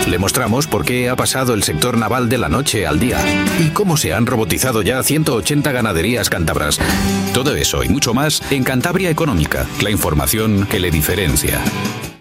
Le mostramos por qué ha pasado el sector naval de la noche al día y cómo se han robotizado ya 180 ganaderías cántabras. Todo eso y mucho más en Cantabria Económica, la información que le diferencia.